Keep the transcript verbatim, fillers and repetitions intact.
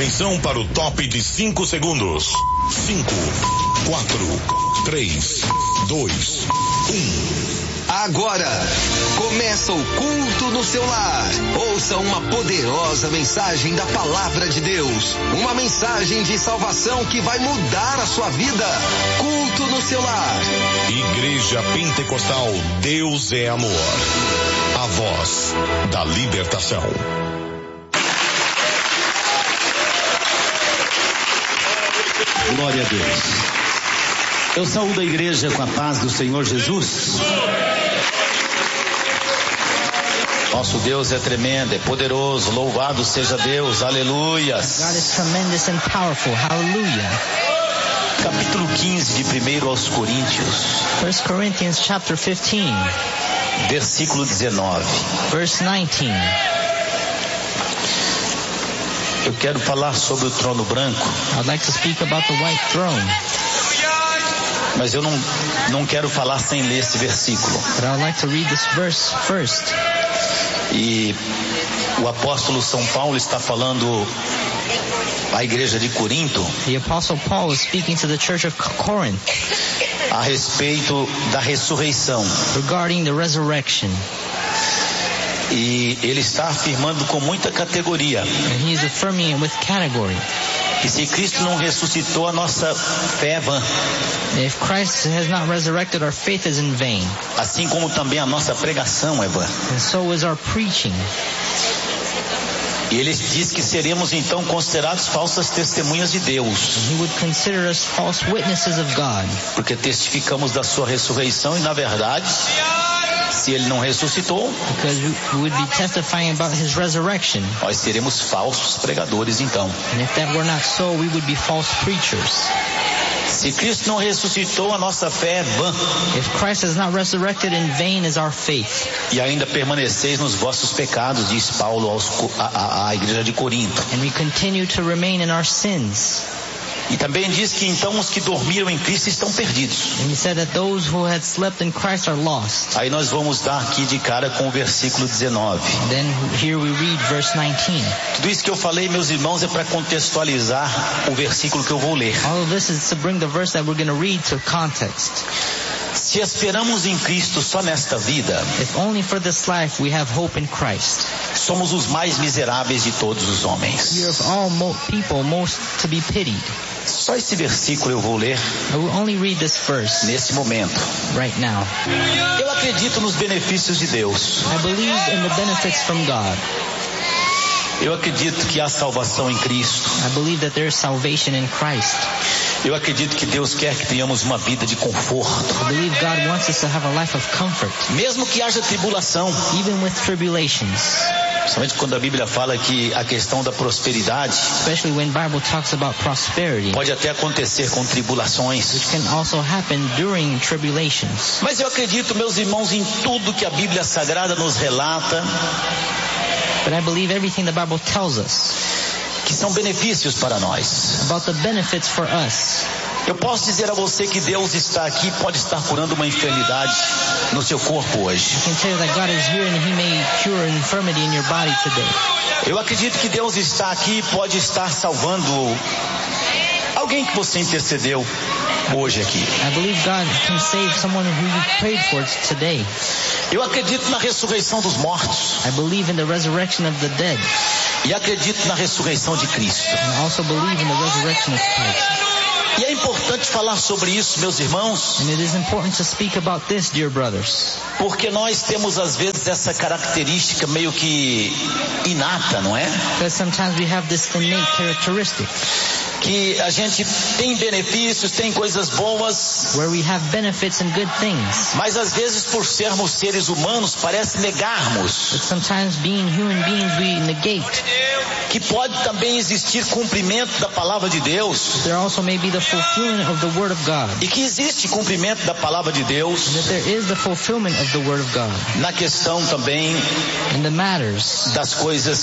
Atenção para o top de cinco segundos. cinco, quatro, três, dois, um. Agora, começa o culto no seu lar. Ouça uma poderosa mensagem da Palavra de Deus. Uma mensagem de salvação que vai mudar a sua vida. Culto no seu lar. Igreja Pentecostal Deus é Amor. A voz da libertação. Glória a Deus. Eu saúdo a igreja com a paz do Senhor Jesus. Nosso Deus é tremendo, é poderoso, louvado seja Deus, aleluias. God is tremendous and powerful, hallelujah. Capítulo quinze de primeiro aos Coríntios. First Corinthians chapter fifteen. Versículo dezenove. Verse nineteen. Eu quero falar sobre o trono branco. I'd like to speak about the white throne. Mas eu não, não quero falar sem ler esse versículo. But I would like to read this verse first. E o apóstolo São Paulo está falando à igreja de Corinto. The apostle Paul is speaking to the church of Corinth a respeito da ressurreição. regarding the resurrection. E ele está afirmando com muita categoria And he is affirming it with category. que se Cristo não ressuscitou, a nossa fé é vã. If Christ has not resurrected, our faith is in vain. Assim como também a nossa pregação é vã. And so is our preaching. E ele diz que seremos então considerados falsas testemunhas de Deus. He would consider us false witnesses of God. Porque testificamos da sua ressurreição e na verdade, se ele não ressuscitou, Because we would be testifying about his resurrection. nós seremos falsos pregadores então. And if that were not so, we would be false preachers. Se Cristo não ressuscitou, a nossa fé é vã. If Christ has not resurrected, in vain is our faith. E ainda permaneceis nos vossos pecados, diz Paulo aos, a, a, à igreja de Corinto. And we continue to remain in our sins. E também diz que então os que dormiram em Cristo estão perdidos. And he said that those who had slept in Christ are lost. Aí nós vamos dar aqui de cara com o versículo dezenove. And then here we read verse nineteen. Tudo isso que eu falei, meus irmãos, é para contextualizar o versículo que eu vou ler. All of this is to bring the verse that we're going to read to context. Se esperamos em Cristo só nesta vida, If only for this life we have hope in Christ. somos os mais miseráveis de todos os homens. We are of all mo- people most to be pitied. Só esse versículo eu vou ler I will only read this verse nesse momento. right now. Eu acredito nos benefícios de Deus. I believe in the benefits from God. Eu acredito que há salvação em Cristo. I believe that there is salvation in Christ. Eu acredito que Deus quer que tenhamos uma vida de conforto. I believe God wants us to have a life of comfort, Mesmo que haja tribulação. even with tribulations. Principalmente quando a Bíblia fala que a questão da prosperidade Especially when Bible talks about prosperity, pode até acontecer com tribulações. which can also happen during tribulations. Mas eu acredito, meus irmãos, em tudo que a Bíblia Sagrada nos relata, But I believe everything the Bible tells us que são benefícios para nós. about the benefits for us. Eu posso dizer a você que Deus está aqui, pode estar curando uma enfermidade no seu corpo hoje. I can tell you that God is here and He may cure an infirmity in your body today. Eu acredito que Deus está aqui, pode estar salvando alguém que você intercedeu hoje aqui. I believe God can save someone who you prayed for today. Eu acredito na ressurreição dos mortos. I believe in the resurrection of the dead. E acredito na ressurreição de Cristo. And I also believe in the resurrection of Christ. E é importante falar sobre isso, meus irmãos, And it is important to speak about this, dear brothers. porque nós temos às vezes essa característica meio que inata, não é? Because sometimes we have this innate characteristic Que a gente tem benefícios, tem coisas boas, where we have benefits and good things. mas às vezes por sermos seres humanos parece negarmos But sometimes being human beings we negate. que pode também existir cumprimento da palavra de Deus There also may be the fulfillment of the Word of God. e que existe cumprimento da palavra de Deus And that there is the fulfillment of the Word of God. na questão também In the matters das coisas